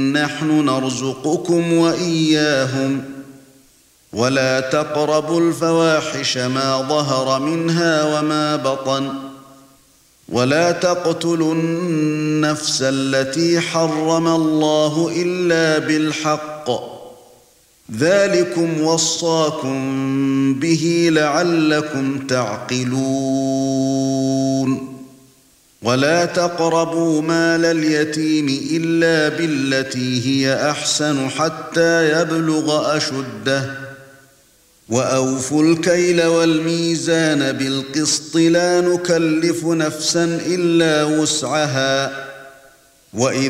نحن نرزقكم وإياهم ولا تقربوا الفواحش ما ظهر منها وما بطن ولا تقتلوا النفس التي حرم الله إلا بالحق ذلكم وصاكم به لعلكم تعقلون ولا تقربوا مال اليتيم إلا بالتي هي أحسن حتى يبلغ أشده وأوفوا الكيل والميزان بالقسط لا نكلف نفسا إلا وسعها